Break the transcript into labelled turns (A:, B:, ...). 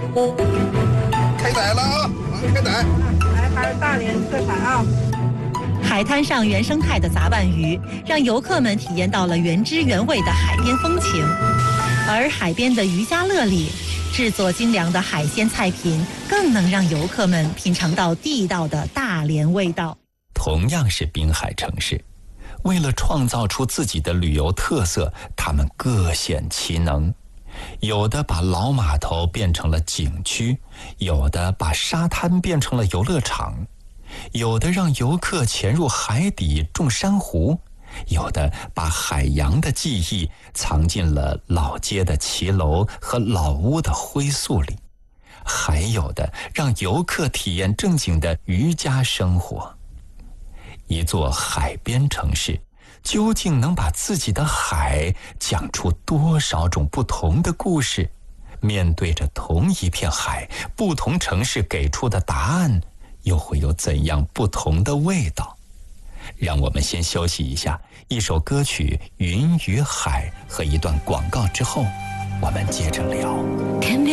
A: 开宰了啊！开宰！
B: 来，还是大连特产啊！
C: 海滩上原生态的杂拌鱼，让游客们体验到了原汁原味的海边风情。而海边的渔家乐里，制作精良的海鲜菜品，更能让游客们品尝到地道的大连味道。
D: 同样是滨海城市，为了创造出自己的旅游特色，他们各显其能。有的把老码头变成了景区，有的把沙滩变成了游乐场，有的让游客潜入海底种珊瑚，有的把海洋的记忆藏进了老街的骑楼和老屋的灰塑里，还有的让游客体验正经的渔家生活。一座海边城市究竟能把自己的海讲出多少种不同的故事？面对着同一片海，不同城市给出的答案又会有怎样不同的味道？让我们先休息一下，一首歌曲《云与海》和一段广告之后，我们接着聊。